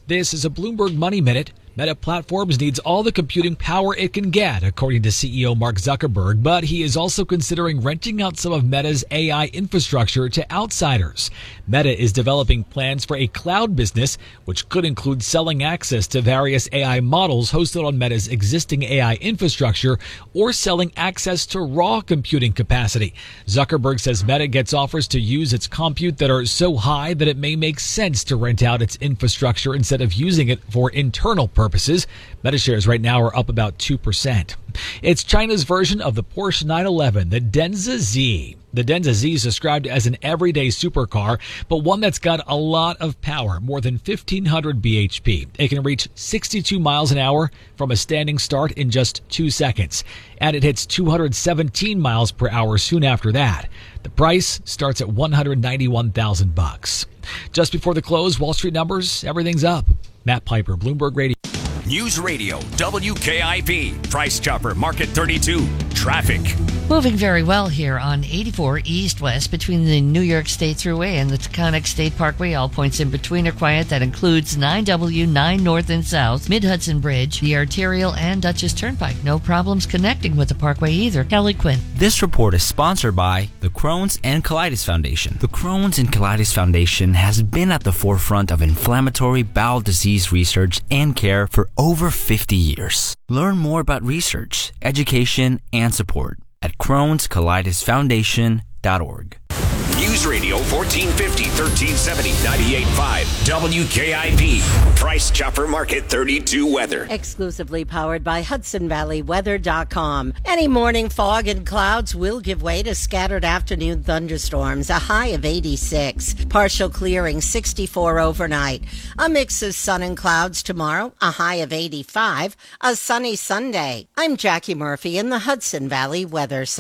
This is a Bloomberg Money Minute. Meta Platforms needs all the computing power it can get, according to CEO Mark Zuckerberg, but he is also considering renting out some of Meta's AI infrastructure to outsiders. Meta is developing plans for a cloud business, which could include selling access to various AI models hosted on Meta's existing AI infrastructure or selling access to raw computing capacity. Zuckerberg says Meta gets offers to use its compute that are so high that it may make sense to rent out its infrastructure instead of using it for internal purposes. Meta shares right now are up about 2%. It's China's version of the Porsche 911, the Denza Z. The Denza Z is described as an everyday supercar, but one that's got a lot of power, more than 1,500 bhp. It can reach 62 miles an hour from a standing start in just 2 seconds, and it hits 217 miles per hour soon after that. The price starts at $191,000. Just before the close, Wall Street numbers, everything's up. Matt Piper, Bloomberg Radio. News Radio, WKIP, Price Chopper, Market 32, traffic. Moving very well here on 84 east-west between the New York State Thruway and the Taconic State Parkway. All points in between are quiet. That includes 9W, 9 North and South, Mid-Hudson Bridge, the Arterial, and Dutchess Turnpike. No problems connecting with the Parkway either. Kelly Quinn. This report is sponsored by the Crohn's and Colitis Foundation. The Crohn's and Colitis Foundation has been at the forefront of inflammatory bowel disease research and care for over 50 years. Learn more about research, education, and support at Crohn'sColitisFoundation.org. News Radio 1450, 1370, 98.5, WKIP, Price Chopper Market 32 weather. Exclusively powered by HudsonValleyWeather.com. Any morning fog and clouds will give way to scattered afternoon thunderstorms, a high of 86. Partial clearing, 64 overnight. A mix of sun and clouds tomorrow, a high of 85. A sunny Sunday. I'm Jackie Murphy in the Hudson Valley Weather Center.